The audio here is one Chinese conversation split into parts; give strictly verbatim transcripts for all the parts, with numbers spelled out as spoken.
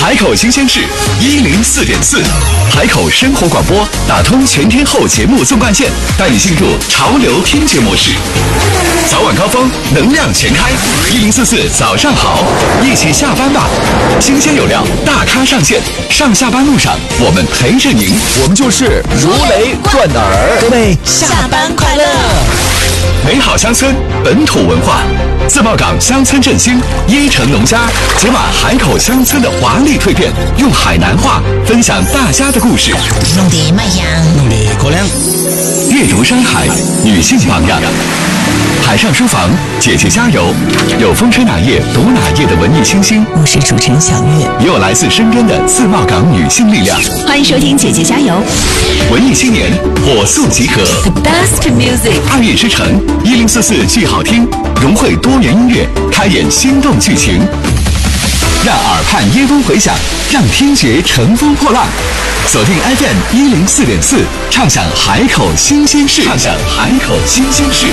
海口新鲜事一零四点四，海口生活广播打通全天候节目纵贯线，带你进入潮流听觉模式。早晚高峰，能量全开，一零四四早上好，一起下班吧。新鲜有料，大咖上线，上下班路上我们陪着您， 我们就是如雷贯耳。 各位下班快乐！ 美好乡村，本土文化，自贸港乡村振兴，一城农家解码海口乡村的华丽蜕变，用海南话分享大家的故事， 弄得麦香， 弄得高粱。 阅读山海，女性榜样。海上书房，姐姐加油！有风吹哪页读哪页的文艺清新， 我是主持人小月， 也有来自身边的自贸港女性力量。 欢迎收听姐姐加油！ 文艺青年火速集合 ，The best music， 二月之城一零四四剧好听，融汇多元音乐，开演心动剧情，让耳畔耶风回响，让听觉乘风破浪。锁定 F M 一零四点四，畅享海口新鲜事，畅享海口新鲜事。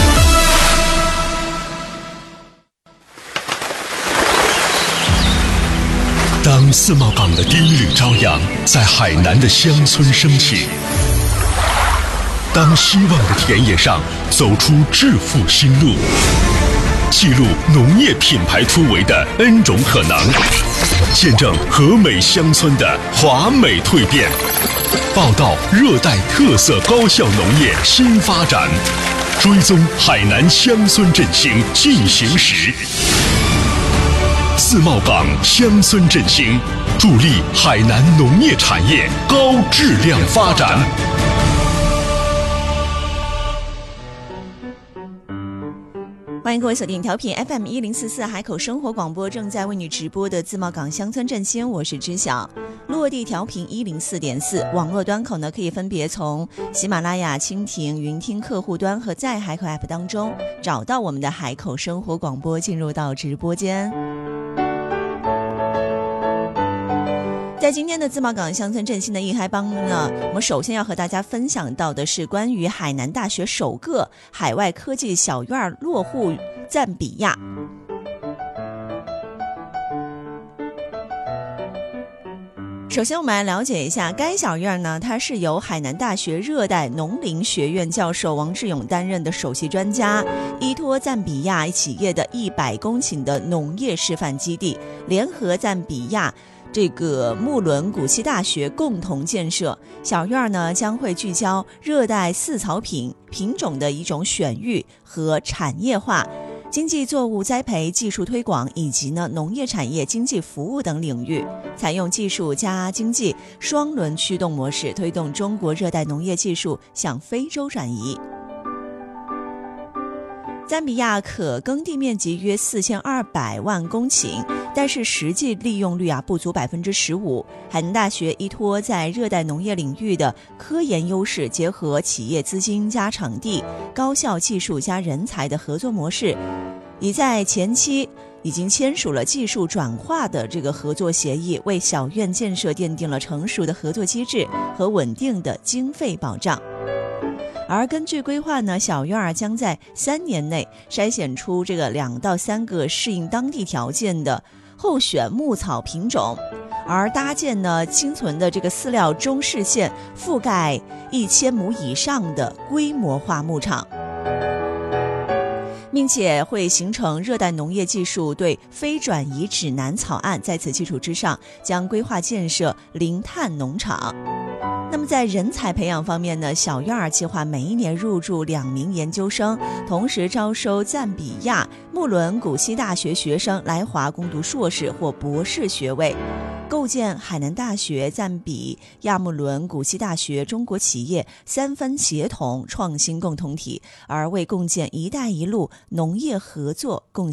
当自贸港的第一缕朝阳在海南的乡村升起，当希望的田野上走出致富新路，记录农业品牌突围的 N 种可能，见证和美乡村的华美蜕变，报道热带特色高效农业新发展，追踪海南乡村振兴进行时。自贸港乡村振兴，助力海南农业产业高质量发展。 欢迎各位锁定调频 F M 一零四四海口生活广播，正在为你直播的自贸港乡村振兴，我是知晓。落地调频一零四点四，网络端口呢可以分别从喜马拉雅、蜻蜓、云听客户端和在海口 App 当中找到我们的海口生活广播，进入到直播间。在今天的自贸港乡村振兴的一嗨帮呢，我们首先要和大家分享到的是关于海南大学首个海外科技小院落户赞比亚。首先我们来了解一下该小院呢，它是由海南大学热带农林学院教授王志勇担任的首席专家，依托赞比亚企业的一百公顷的农业示范基地，联合赞比亚这个穆伦古西大学共同建设。小院呢将会聚焦热带四草品品种的一种选育和产业化、经济作物栽培技术推广以及呢农业产业经济服务等领域，采用技术加经济双轮驱动模式，推动中国热带农业技术向非洲转移。赞比亚可耕地面积约四千二百万公顷，但是实际利用率啊不足百分之十五。海南大学依托在热带农业领域的科研优势，结合企业资金加场地、高校技术加人才的合作模式，已在前期已经签署了技术转化的这个合作协议，为小院建设奠定了成熟的合作机制和稳定的经费保障。而根据规划呢，小院将在三年内筛选出这个两到三个适应当地条件的候选牧草品种，而搭建呢清存的这个饲料中视线，覆盖一千亩以上的规模化牧场，并且会形成热带农业技术对非转移指南草案，在此基础之上，将规划建设零碳农场。那么在人才培养方面呢，小院计划每一年入驻两名研究生，同时招收赞比亚穆伦古西大学学生来华攻读硕士或博士学位，构建海南大学、赞比亚穆伦古西大学中国企业三分协同创新共同体，而为共建“一带一路”农业合作贡